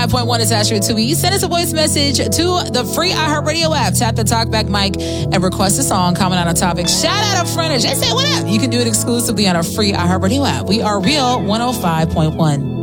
105.1 is Asher Tui. Send us a voice message to the free iHeartRadio app. Tap the talkback mic and request a song, comment on a topic, shout out a friend, or just say what up. You can do it exclusively on our free iHeartRadio app. We are Real 105.1.